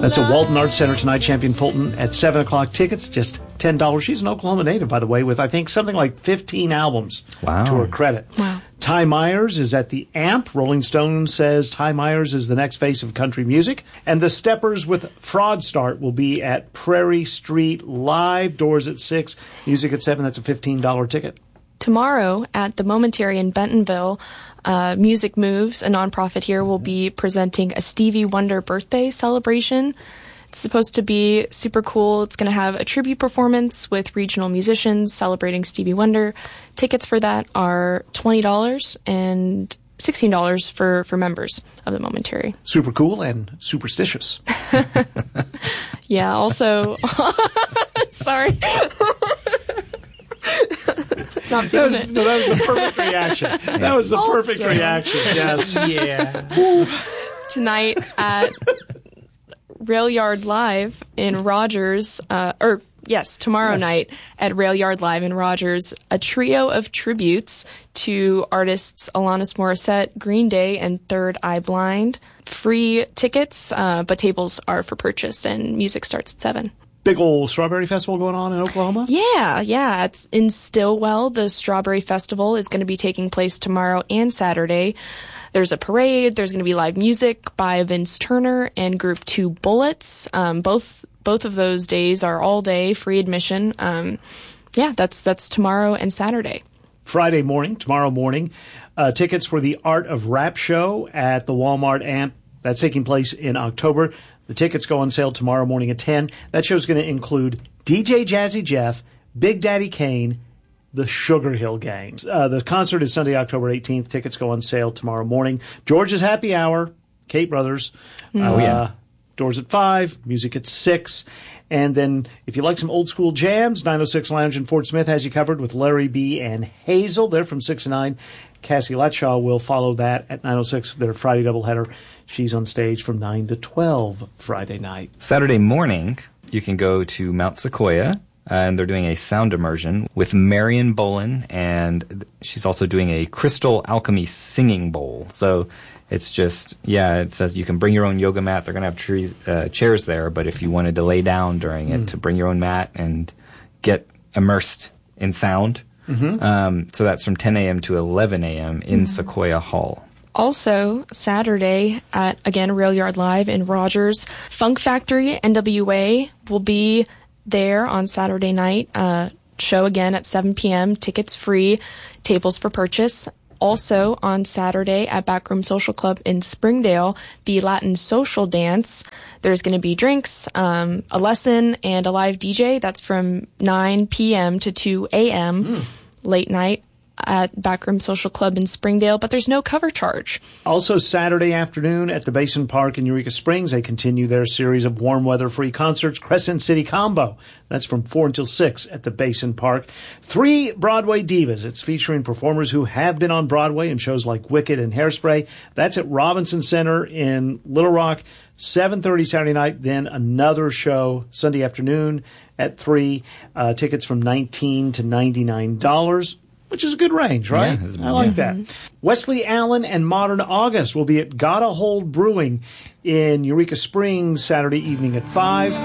That's at Walton Arts Center tonight. Champion Fulton at 7 o'clock. Tickets just $10. She's an Oklahoma native, by the way, with I think something like 15 albums to her credit. Wow. Ty Myers is at the Amp. Rolling Stone says Ty Myers is the next face of country music. And the Steppers with Fraud Start will be at Prairie Street Live. Doors at 6. Music at 7. That's a $15 ticket. Tomorrow at the Momentary in Bentonville, Music Moves, a nonprofit here, will be presenting a Stevie Wonder birthday celebration. It's supposed to be super cool. It's going to have a tribute performance with regional musicians celebrating Stevie Wonder. Tickets for that are $20 and $16 for members of the Momentary. Super cool and superstitious. Yeah, also... Sorry. Not feeling it. No, that was the perfect reaction. That was the perfect reaction. Yes. Yeah. Tonight at Rail Yard Live in Rogers, tomorrow night at Rail Yard Live in Rogers, a trio of tributes to artists Alanis Morissette, Green Day, and Third Eye Blind. Free tickets, but tables are for purchase, and music starts at 7. Big old Strawberry Festival going on in Oklahoma? Yeah. It's in Stillwell. The Strawberry Festival is going to be taking place tomorrow and Saturday. There's a parade. There's going to be live music by Vince Turner and Group 2 Bullets. Both of those days are all day, free admission. That's tomorrow and Saturday. Tomorrow morning, tickets for the Art of Rap show at the Walmart Amp. That's taking place in October. The tickets go on sale tomorrow morning at 10. That show's going to include DJ Jazzy Jeff, Big Daddy Kane, the Sugar Hill Gang. The concert is Sunday, October 18th. Tickets go on sale tomorrow morning. George's Happy Hour, Kate Brothers. Doors at 5, music at 6. And then if you like some old school jams, 906 Lounge in Fort Smith has you covered with Larry B. and Hazel. They're from 6 to 9. Cassie Latshaw will follow that at 906, their Friday doubleheader. She's on stage from 9 to 12 Friday night. Saturday morning, you can go to Mount Sequoia, and they're doing a sound immersion with Marion Bolin, and she's also doing a Crystal Alchemy singing bowl. So it's just, it says you can bring your own yoga mat. They're going to have chairs there, but if you wanted to lay down during it, to bring your own mat and get immersed in sound. So that's from 10 a.m. to 11 a.m. in Sequoia Hall. Also, Saturday at, again, Rail Yard Live in Rogers, Funk Factory NWA will be there on Saturday night. Show again at 7 p.m. Tickets free, tables for purchase. Also on Saturday at Backroom Social Club in Springdale, the Latin Social Dance. There's going to be drinks, a lesson, and a live DJ. That's from 9 p.m. to 2 a.m. Late night at Backroom Social Club in Springdale, but there's no cover charge. Also Saturday afternoon at the Basin Park in Eureka Springs, they continue their series of warm weather free concerts, Crescent City Combo. That's from 4 until 6 at the Basin Park. 3 Broadway Divas. It's featuring performers who have been on Broadway in shows like Wicked and Hairspray. That's at Robinson Center in Little Rock, 7:30 Saturday night. Then another show Sunday afternoon at 3. Tickets from $19 to $99. Which is a good range, right? Yeah, I like that. Wesley Allen and Modern August will be at Gotta Hold Brewing in Eureka Springs Saturday evening at 5.